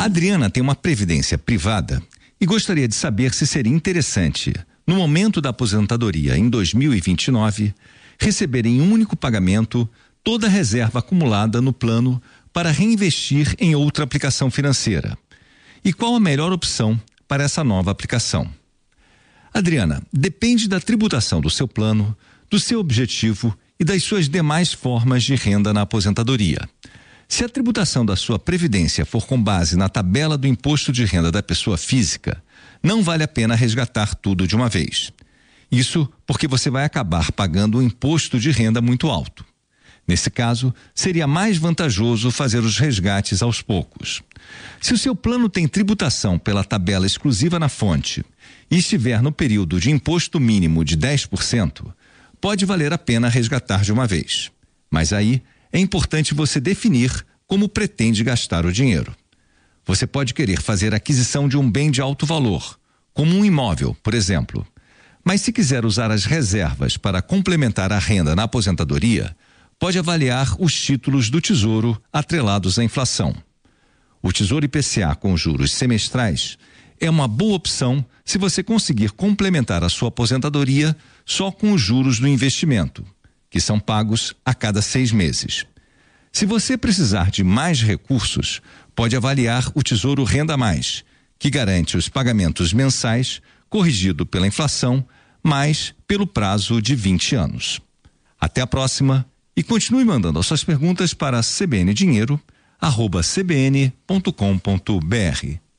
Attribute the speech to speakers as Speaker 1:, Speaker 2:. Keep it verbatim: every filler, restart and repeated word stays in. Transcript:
Speaker 1: A Adriana tem uma previdência privada e gostaria de saber se seria interessante, no momento da aposentadoria em dois mil e vinte e nove, receber em um único pagamento toda a reserva acumulada no plano para reinvestir em outra aplicação financeira. E qual a melhor opção para essa nova aplicação? Adriana, depende da tributação do seu plano, do seu objetivo e das suas demais formas de renda na aposentadoria. Se a tributação da sua previdência for com base na tabela do imposto de renda da pessoa física, não vale a pena resgatar tudo de uma vez. Isso porque você vai acabar pagando um imposto de renda muito alto. Nesse caso, seria mais vantajoso fazer os resgates aos poucos. Se o seu plano tem tributação pela tabela exclusiva na fonte e estiver no período de imposto mínimo de dez por cento, pode valer a pena resgatar de uma vez. Mas aí é importante você definir como pretende gastar o dinheiro. Você pode querer fazer aquisição de um bem de alto valor, como um imóvel, por exemplo. Mas se quiser usar as reservas para complementar a renda na aposentadoria, pode avaliar os títulos do Tesouro atrelados à inflação. O Tesouro I P C A com juros semestrais é uma boa opção se você conseguir complementar a sua aposentadoria só com os juros do investimento, que são pagos a cada seis meses. Se você precisar de mais recursos, pode avaliar o Tesouro Renda Mais, que garante os pagamentos mensais, corrigido pela inflação, mas pelo prazo de vinte anos. Até a próxima e continue mandando as suas perguntas para cbndinheiro arroba c b n ponto com ponto b r.